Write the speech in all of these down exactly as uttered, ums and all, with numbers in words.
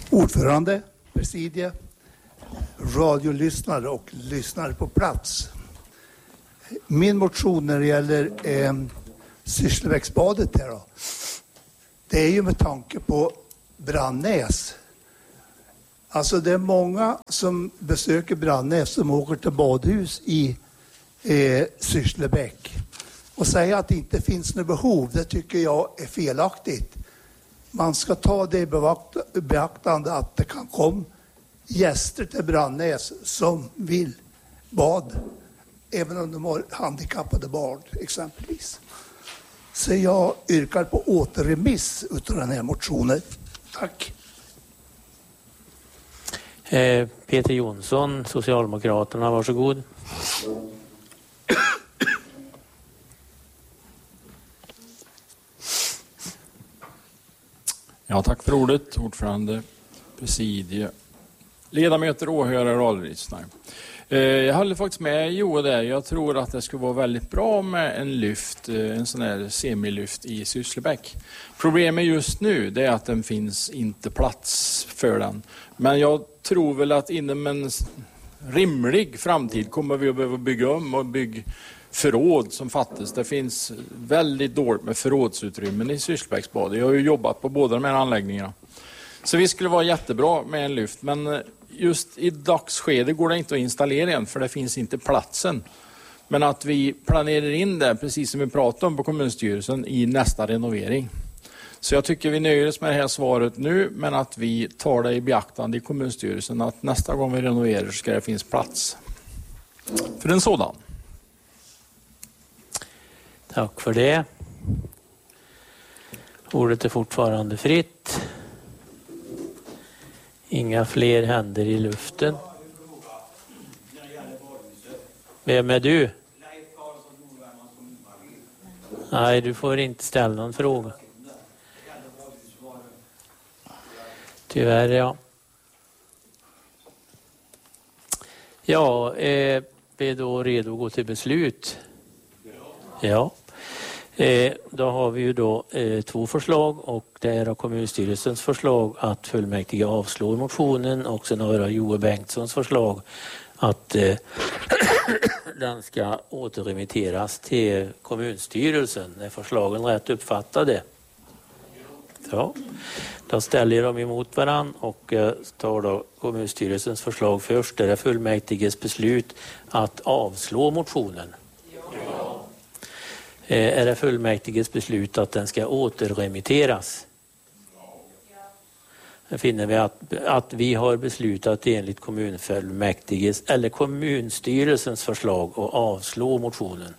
Ordförande, presidie, radiolyssnare och lyssnare på plats. Min motion när det gäller eh, Sysslebäcksbadet här då, det är ju med tanke på Brannäs. Alltså det är många som besöker Brannäs som åker till badhus i eh, Sysslebäck. Och säga att det inte finns något behov, det tycker jag är felaktigt. Man ska ta det i beaktande att det kan komma gäster till Brannäs som vill bad. Även om de har handikappade barn exempelvis. Så jag yrkar på återremiss utav den här motionen. Tack. Eh, Peter Jonsson, Socialdemokraterna, varsågod. Ja, tack för ordet, ordförande, presidie, ledamöter, åhörare och radiolyssnare. Jag håller faktiskt med Joe där. Jag tror att det skulle vara väldigt bra med en lyft, en sån här semilyft i Sysslebäck. Problemet just nu det är att den finns inte plats för den. Men jag tror väl att inom en rimlig framtid kommer vi att behöva bygga om och bygga förråd som fattas. Det finns väldigt dåligt med förrådsutrymmen i Sysslebäcksbad. Jag har ju jobbat på båda de här anläggningarna. Så vi skulle vara jättebra med en lyft, men just i dagsskede går det inte att installera en för det finns inte platsen. Men att vi planerar in det, precis som vi pratade om på kommunstyrelsen, i nästa renovering. Så jag tycker vi nöjer oss med det här svaret nu, men att vi tar det i beaktande i kommunstyrelsen att nästa gång vi renoverar ska det finnas plats för en sådan. Tack för det. Ordet är fortfarande fritt. Inga fler händer i luften. Vem är du? Nej, du får inte ställa någon fråga. Tyvärr, ja. Ja, är vi då redo att gå till beslut? Ja. Eh, då har vi ju då eh, två förslag och det är kommunstyrelsens förslag att fullmäktige avslår motionen och sen har jag Joe Bengtssons förslag att eh, den ska återremitteras till kommunstyrelsen. Är förslagen rätt uppfattade? Ja, då ställer jag dem emot varann och eh, tar då kommunstyrelsens förslag först. Det är fullmäktiges beslut att avslå motionen. Är det fullmäktiges beslut att den ska återremitteras? Här finner vi att, att vi har beslutat enligt kommunfullmäktiges eller kommunstyrelsens förslag att avslå motionen.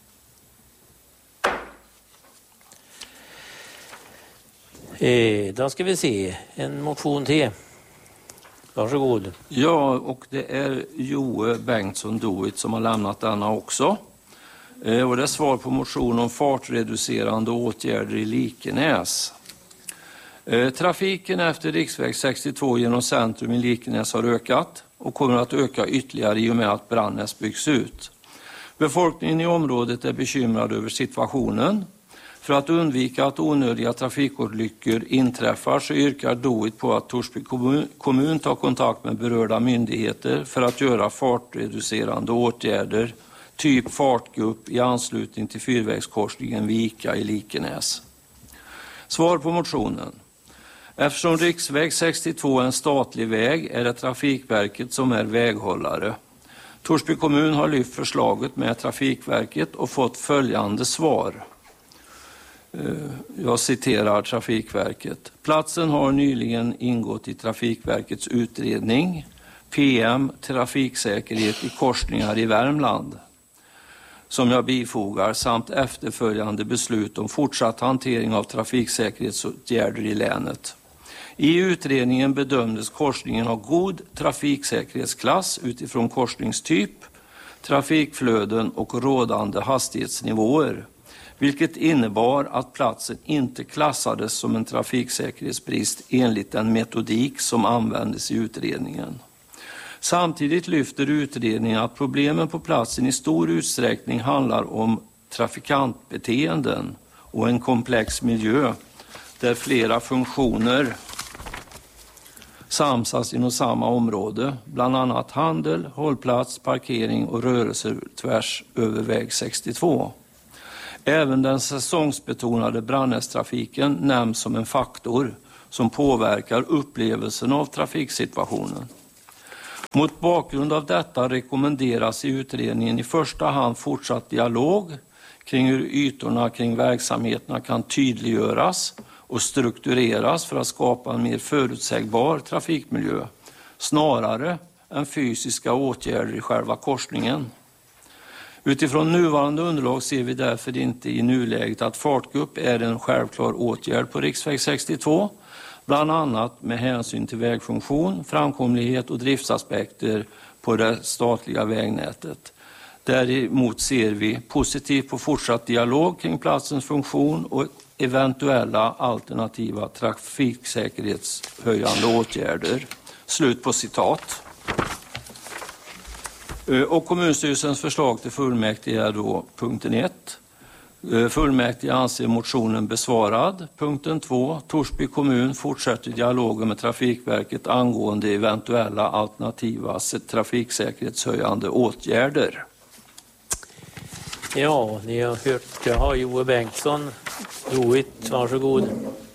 Eh, då ska vi se en motion till. Varsågod. Ja, och det är Joe Bengtsson Doit som har lämnat denna också. Och det är svar på motion om fartreducerande åtgärder i Likenäs. Trafiken efter riksväg sextiotvå genom centrum i Likenäs har ökat och kommer att öka ytterligare i och med att Brannäs byggs ut. Befolkningen i området är bekymrad över situationen. För att undvika att onödiga trafikolyckor inträffar så yrkar Doit på att Torsby kommun, kommun tar kontakt med berörda myndigheter för att göra fartreducerande åtgärder typ fartgupp i anslutning till fyrvägskorsningen Vika i Likenäs. Svar på motionen. Eftersom riksväg sextiotvå är en statlig väg är det Trafikverket som är väghållare. Torsby kommun har lyft förslaget med Trafikverket och fått följande svar. Jag citerar Trafikverket. Platsen har nyligen ingått i Trafikverkets utredning P M Trafiksäkerhet i korsningar i Värmland, som jag bifogar, samt efterföljande beslut om fortsatt hantering av trafiksäkerhetsåtgärder i länet. I utredningen bedömdes korsningen ha god trafiksäkerhetsklass utifrån korsningstyp, trafikflöden och rådande hastighetsnivåer, vilket innebar att platsen inte klassades som en trafiksäkerhetsbrist enligt den metodik som användes i utredningen. Samtidigt lyfter utredningen att problemen på platsen i stor utsträckning handlar om trafikantbeteenden och en komplex miljö där flera funktioner samsas inom samma område, bland annat handel, hållplats, parkering och rörelser tvärs över väg sextiotvå. Även den säsongsbetonade Brannästrafiken nämns som en faktor som påverkar upplevelsen av trafiksituationen. Mot bakgrund av detta rekommenderas i utredningen i första hand fortsatt dialog kring hur ytorna kring verksamheterna kan tydliggöras och struktureras för att skapa en mer förutsägbar trafikmiljö, snarare än fysiska åtgärder i själva korsningen. Utifrån nuvarande underlag ser vi därför inte i nuläget att fartgupp är en självklar åtgärd på riksväg sextiotvå, bland annat med hänsyn till vägfunktion, framkomlighet och driftsaspekter på det statliga vägnätet. Däremot ser vi positivt på fortsatt dialog kring platsens funktion och eventuella alternativa trafiksäkerhetshöjande åtgärder. Slut på citat. Och kommunstyrelsens förslag till fullmäktige är då punkten ett. Fullmäktige anser motionen besvarad. Punkten två. Torsby kommun fortsätter dialogen med Trafikverket angående eventuella alternativa trafiksäkerhetshöjande åtgärder. Ja, ni har hört, jag har Joe Bengtsson. Doit, varsågod.